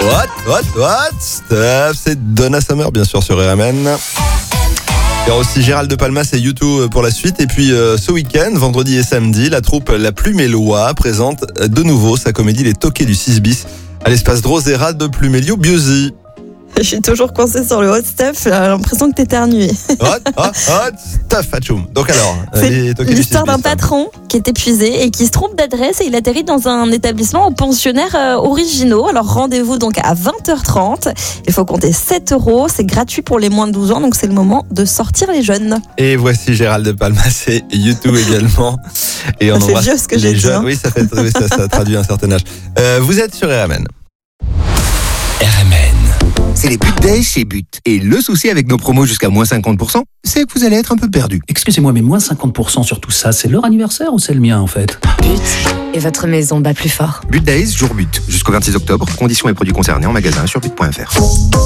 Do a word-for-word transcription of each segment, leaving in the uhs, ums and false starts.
What, what, what? Stuff, c'est Donna Summer, bien sûr, sur R M N. Il y aura aussi Gérald de Palmas et U deux pour la suite. Et puis euh, ce week-end, vendredi et samedi, la troupe La Plume et l'Oie présente de nouveau sa comédie Les Toqués du six bis à l'espace Drosera de Plumelio Biusi. Je suis toujours coincée sur le hot stuff, j'ai l'impression que t'éternues. Hot, hot, hot stuff, Hachoum. Donc alors, c'est les Toqués du l'histoire six bis, d'un patron qui est épuisé et qui se trompe d'adresse et il atterrit dans un établissement aux pensionnaires euh, originaux. Alors rendez-vous donc à vingt heures trente. Il faut compter sept euros. C'est gratuit pour les moins de douze ans, donc c'est le moment de sortir les jeunes. Et voici Gérald de Palmas et U deux également. Et on Ça fait embrasse vieux ce que les j'ai dit, jeunes. hein. Oui, ça, fait, oui ça, ça traduit un certain âge. Euh, vous êtes sur R M N. R M N. C'est les But Days chez But. Et le souci avec nos promos jusqu'à moins cinquante pour cent, c'est que vous allez être un peu perdu. Excusez-moi, mais moins cinquante pour cent sur tout ça, c'est leur anniversaire ou c'est le mien en fait? But et votre maison bat plus fort. But Days, jour But. Jusqu'au vingt-six octobre. Conditions et produits concernés en magasin sur but point f r.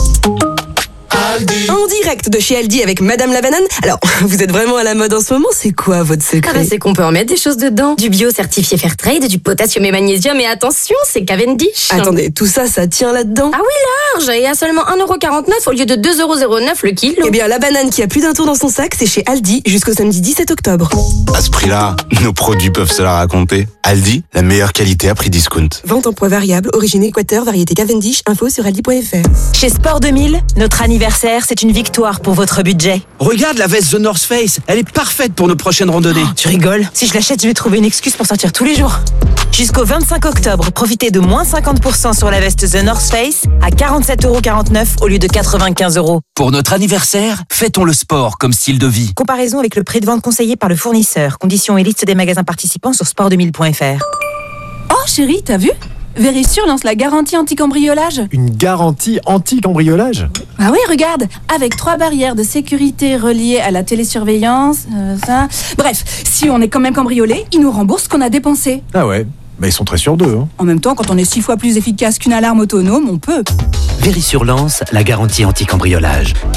En direct de chez Aldi avec Madame la Banane. Alors, vous êtes vraiment à la mode en ce moment, c'est quoi votre secret? Ah bah c'est qu'on peut en mettre des choses dedans. Du bio certifié Fairtrade, du potassium et magnésium, et attention, c'est Cavendish. Attendez, tout ça, ça tient là-dedans? Ah oui, large, et à seulement un euro quarante-neuf au lieu de deux euros zéro neuf le kilo. Eh bien, la banane qui a plus d'un tour dans son sac, c'est chez Aldi jusqu'au samedi dix-sept octobre. À ce prix-là, nos produits peuvent se la raconter. Aldi, la meilleure qualité à prix discount. Vente en poids variable, origine Équateur, variété Cavendish, info sur aldi point f r. Chez Sport deux mille, notre anniversaire, c'est une victoire pour votre budget. Regarde la veste The North Face, elle est parfaite pour nos prochaines randonnées. Oh, tu rigoles? Si je l'achète, je vais trouver une excuse pour sortir tous les jours. Jusqu'au vingt-cinq octobre, profitez de moins cinquante pour cent sur la veste The North Face à quarante-sept euros quarante-neuf au lieu de quatre-vingt-quinze euros. Pour notre anniversaire, fêtons le sport comme style de vie. Comparaison avec le prix de vente conseillé par le fournisseur. Conditions et liste des magasins participants sur sport deux mille point f r. Oh chérie, t'as vu? Vérissure lance la garantie anti-cambriolage. Une garantie anti-cambriolage? Ah oui, regarde, avec trois barrières de sécurité reliées à la télésurveillance, euh, ça... Bref, si on est quand même cambriolé, ils nous remboursent ce qu'on a dépensé. Ah ouais, bah ils sont très sûrs d'eux. Hein. En même temps, quand on est six fois plus efficace qu'une alarme autonome, on peut. Vérissure lance la garantie anti-cambriolage.